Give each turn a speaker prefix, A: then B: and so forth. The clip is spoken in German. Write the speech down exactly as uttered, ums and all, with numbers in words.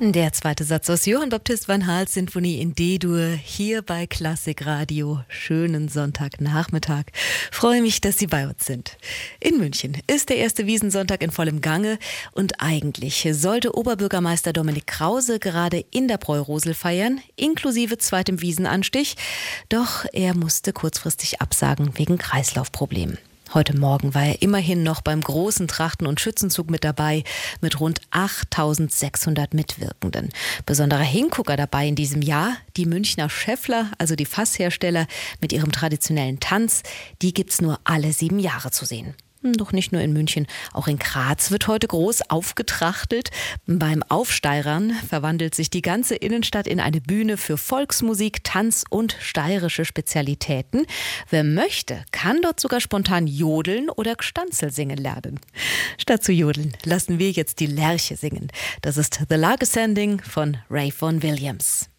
A: Der zweite Satz aus Johann Baptist van Hals Sinfonie in D-Dur hier bei Klassikradio. Schönen Sonntagnachmittag. Freue mich, dass Sie bei uns sind. In München ist der erste Wiesnsonntag in vollem Gange und eigentlich sollte Oberbürgermeister Dominik Krause gerade in der Bräurosel feiern, inklusive zweitem Wiesenanstich. Doch er musste kurzfristig absagen wegen Kreislaufproblemen. Heute Morgen war er immerhin noch beim großen Trachten- und Schützenzug mit dabei, mit rund achttausendsechshundert Mitwirkenden. Besonderer Hingucker dabei in diesem Jahr, die Münchner Scheffler, also die Fasshersteller mit ihrem traditionellen Tanz, die gibt's nur alle sieben Jahre zu sehen. Doch nicht nur in München, auch in Graz wird heute groß aufgetrachtelt. Beim Aufsteirern verwandelt sich die ganze Innenstadt in eine Bühne für Volksmusik, Tanz und steirische Spezialitäten. Wer möchte, kann dort sogar spontan jodeln oder Gstanzl singen lernen. Statt zu jodeln lassen wir jetzt die Lerche singen. Das ist The Lark Ascending von Ray Vaughan Williams.